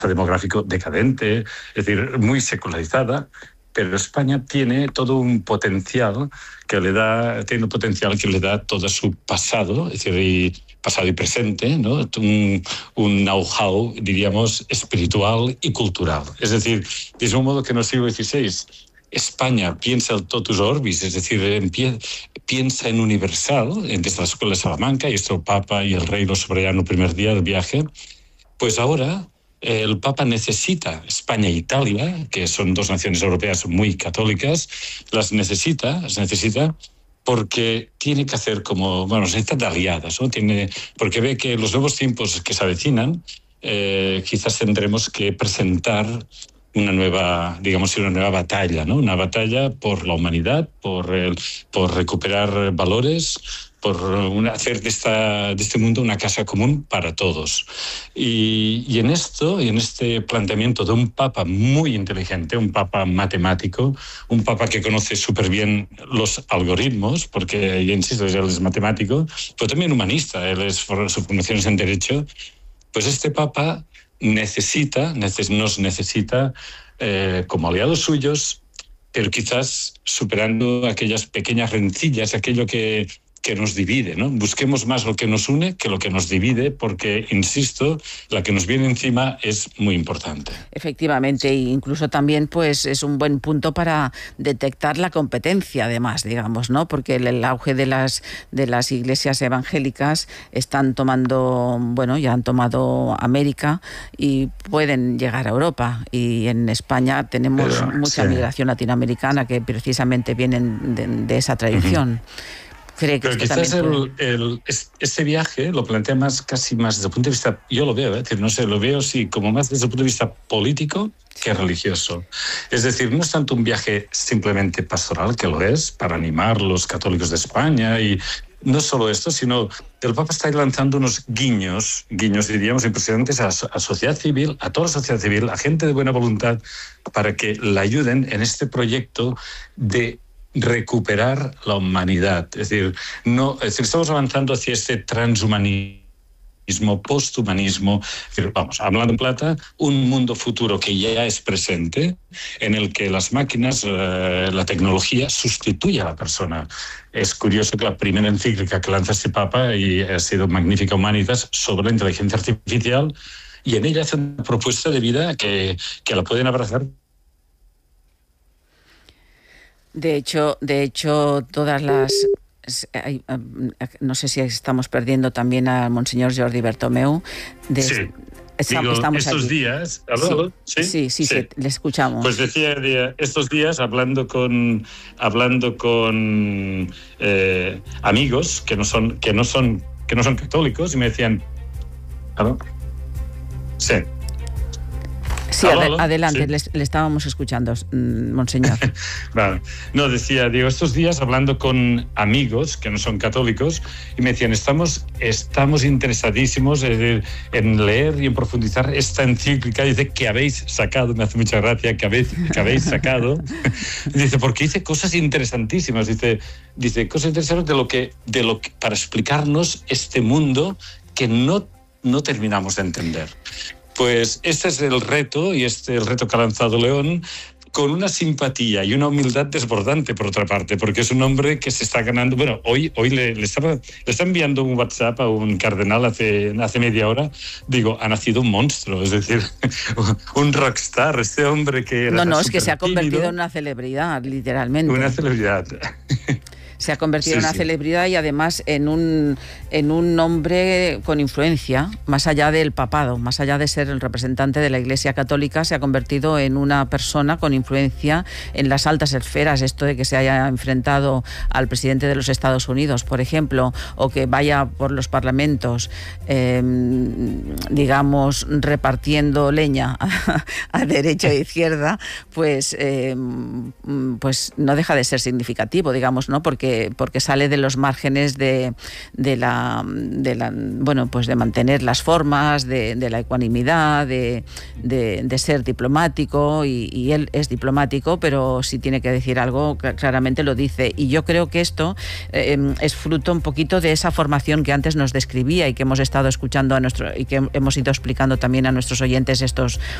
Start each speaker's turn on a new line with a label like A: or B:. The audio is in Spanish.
A: demográfico decadente, es decir, muy secularizada. Pero España tiene todo un potencial tiene un potencial que le da todo su pasado, es decir, pasado y presente, ¿no? Un know-how, diríamos, espiritual y cultural. Es decir, de un modo que en el siglo XVI España piensa el totus orbis, es decir, piensa en universal, desde la Escuela de Salamanca, y esto el Papa y el Rey lo subrayaron el primer día del viaje. Pues ahora el Papa necesita España e Italia, que son dos naciones europeas muy católicas, las necesita porque tiene que hacer necesita de aliadas, ¿no? Porque ve que los nuevos tiempos que se avecinan, quizás tendremos que presentar una nueva batalla, ¿no? Una batalla por la humanidad, por recuperar valores, por hacer de este mundo una casa común para todos. Y en este planteamiento de un papa muy inteligente, un papa matemático, un papa que conoce súper bien los algoritmos, porque, yo insisto, él es matemático, pero también humanista, su formación es en Derecho, pues este papa nos necesita como aliados suyos, pero quizás superando aquellas pequeñas rencillas, aquello que nos divide, ¿no? Busquemos más lo que nos une que lo que nos divide, porque, insisto, la que nos viene encima es muy importante.
B: Efectivamente, e incluso también pues es un buen punto para detectar la competencia, además, digamos, ¿no? Porque el auge de las iglesias evangélicas están ya han tomado América y pueden llegar a Europa. Y en España tenemos mucha migración latinoamericana que precisamente vienen de esa tradición.
A: Pero quizás este viaje lo plantea casi más desde el punto de vista, yo lo veo, lo veo sí, como más desde el punto de vista político que religioso. Es decir, no es tanto un viaje simplemente pastoral, que lo es, para animar los católicos de España, y no solo esto, sino que el Papa está lanzando unos guiños diríamos, impresionantes a la sociedad civil, a toda la sociedad civil, a gente de buena voluntad, para que la ayuden en este proyecto de recuperar la humanidad. Es decir, estamos avanzando hacia este transhumanismo, posthumanismo, hablando en plata, un mundo futuro que ya es presente, en el que las máquinas, la tecnología sustituye a la persona. Es curioso que la primera encíclica que lanza este Papa, y ha sido Magnificat Humanitas, sobre la inteligencia artificial, y en ella hace una propuesta de vida que la pueden abrazar.
B: De hecho, todas las... No sé si estamos perdiendo también a Monseñor Jordi Bertomeu.
A: Sí.
B: Estamos
A: estos
B: aquí.
A: Días...
B: Sí, le escuchamos.
A: Pues decía, estos días, hablando con amigos que no son católicos, y me decían... ¿Aló? Sí.
B: Sí, adelante, sí. Le estábamos escuchando, monseñor.
A: Vale. No, decía, estos días hablando con amigos que no son católicos, y me decían, estamos interesadísimos en leer y en profundizar esta encíclica, dice, que habéis sacado, me hace mucha gracia, que habéis sacado, dice, porque dice cosas interesantísimas, dice cosas interesantes de lo que para explicarnos este mundo que no terminamos de entender. Pues este es el reto, y el reto que ha lanzado León, con una simpatía y una humildad desbordante, por otra parte, porque es un hombre que se está ganando... Bueno, hoy le está enviando un WhatsApp a un cardenal hace media hora. Digo, ha nacido un monstruo, es decir, un rockstar, este hombre que era...
B: No, es que se ha convertido en una celebridad, literalmente.
A: Una celebridad.
B: Se ha convertido en una celebridad, y además en un hombre con influencia, más allá del papado, más allá de ser el representante de la Iglesia Católica, se ha convertido en una persona con influencia en las altas esferas. Esto de que se haya enfrentado al presidente de los Estados Unidos, por ejemplo, o que vaya por los parlamentos, digamos, repartiendo leña a derecha e izquierda, pues no deja de ser significativo, digamos, ¿no? Porque porque sale de los márgenes de mantener las formas, de la ecuanimidad, de ser diplomático, y él es diplomático, pero si tiene que decir algo claramente lo dice. Y yo creo que esto es fruto un poquito de esa formación que antes nos describía y que hemos estado escuchando y que hemos ido explicando también a nuestros oyentes estos